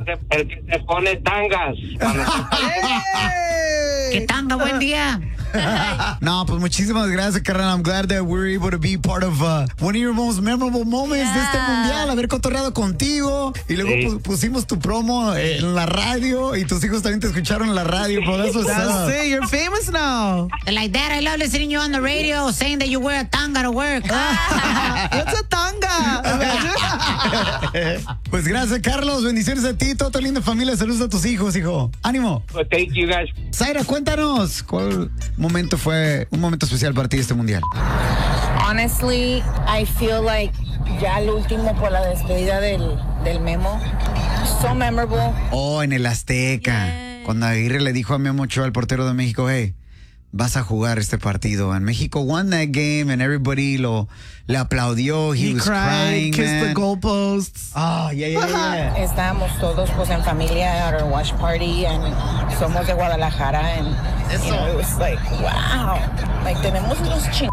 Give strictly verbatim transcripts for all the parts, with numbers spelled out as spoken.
El que se pone tangas. ¿Qué tanga? Buen día. No, pues muchísimas gracias, carnal. I'm glad that we're able to be part of uh, one of your most memorable moments Yeah. de este mundial, haber cotorreado contigo. Y luego Sí. pu- pusimos tu promo eh, en la radio y tus hijos también te escucharon en la radio. Por eso That's it. You're famous now. Like that, I love listening to you on the radio saying that you wear a tanga to work. What's a tanga? Pues gracias, Carlos. Bendiciones a ti, toda tu linda familia. Saludos a tus hijos, hijo. Ánimo. Well, thank you guys. Zaira, cuéntanos, ¿cuál momento fue un momento especial para ti este mundial? Honestly, I feel like ya el último por la despedida del, del Memo. So memorable. Oh, en el Azteca. Yeah. Cuando Aguirre le dijo a Memo Ochoa, el portero de México, hey, vas a jugar este partido. And México won that game and everybody lo, le aplaudió. He, He was cried, crying, kissed man. the goalposts. Oh, yeah, yeah, yeah. Estábamos todos pues en familia at our watch party and somos de Guadalajara and you know, it was like, wow. Like tenemos unos ching.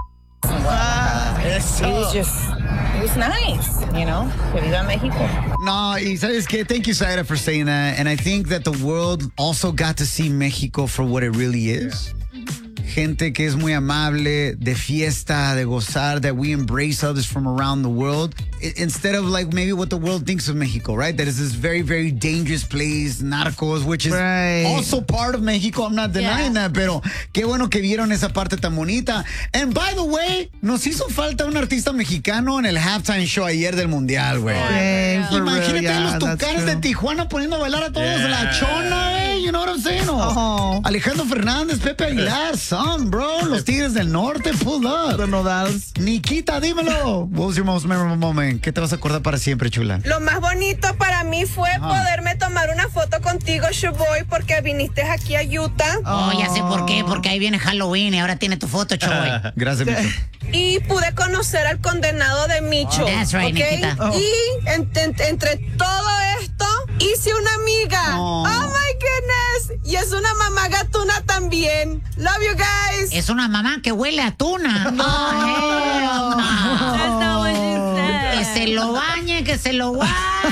It was just, it was nice, you know. Que viva México. No, y sabes que, thank you, Zaira, for saying that. And I think that the world also got to see Mexico for what it really is. Gente que es muy amable, de fiesta, de gozar, that we embrace others from around the world. I- instead of like maybe what the world thinks of Mexico, right? That is this very, very dangerous place, narcos, which is Right. also part of Mexico. I'm not denying Yeah. that, pero qué bueno que vieron esa parte tan bonita. And by the way, nos hizo falta un artista mexicano en el halftime show ayer del Mundial, güey. Dang, for real, Imagínate yeah, los that's tucanes de true. Tijuana poniendo a bailar a todos Yeah. la chona, eh. You know what I'm saying? O Oh. Alejandro Fernández, Pepe Aguilar, son, bro. Los Tigres del Norte, pull up. The nodals. Nikita, dímelo. What was your most memorable moment? ¿Qué te vas a acordar para siempre, chula? Lo más bonito para mí fue poderme tomar una foto contigo, Showboy, porque viniste aquí a Utah Oh, ya sé por qué, porque ahí viene Halloween y ahora tiene tu foto, Choy. Gracias, Micho. y pude conocer al condenado de Micho. That's right, ¿ok? Nikita. Oh. Y en- en- entre todo esto, hice una amiga. Oh. Oh. my goodness. Y es una mamá gatuna también. Love you guys. Es una mamá que huele a tuna. Oh, hell no. That's not what you Que said. se lo bañe, que se lo wash.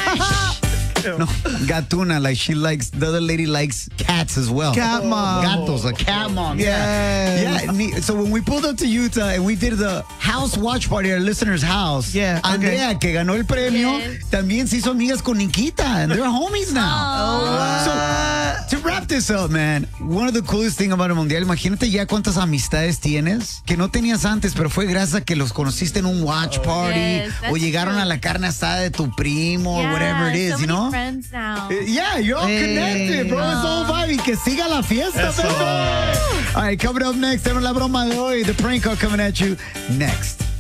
No, Gatuna, like she likes, the other lady likes cats as well. Cat mom. Gatos, a cat mom. Yes. Yeah. ne- So when we pulled up to Utah and we did the house watch party at our listener's house, Yeah, okay. Andrea, que ganó el premio, Yes. también se hizo amigas con Nikita, and they're homies now. So, to wrap this up, man, one of the coolest thing about el Mundial, imagínate ya cuántas amistades tienes que no tenías antes, pero fue gracias a que los conociste en un watch party Yes, o that's llegaron true. a la carne asada de tu primo or Yeah, whatever it is, so you many know? friends now. Yeah, you're all Hey. connected, bro. It's all vibe. Y que siga la fiesta, baby. All right, coming up next, tenemos la broma de hoy. The prank call coming at you next.